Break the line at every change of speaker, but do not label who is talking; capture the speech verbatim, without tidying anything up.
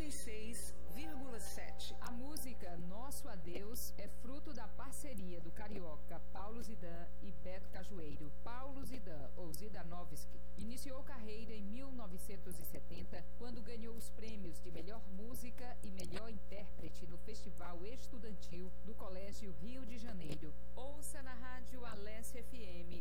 e seis vírgula sete.
A música Nosso Adeus é fruto da parceria do carioca Paulo Zidan e Beto Cajueiro. Paulo Zidan, ou Zidanovski, iniciou carreira em mil novecentos e setenta, quando ganhou os prêmios de melhor música e melhor intérprete no Festival Estudantil do Colégio Rio de Janeiro.
Ouça na rádio Alessia F M